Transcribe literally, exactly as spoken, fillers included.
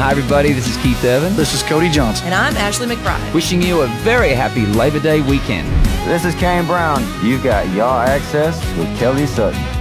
Hi, everybody. This is Keith Evans. This is Cody Johnson. And I'm Ashley McBride. Wishing you a very happy Labor Day weekend. This is Kane Brown. You've got Y'all Access with Kelly Sutton.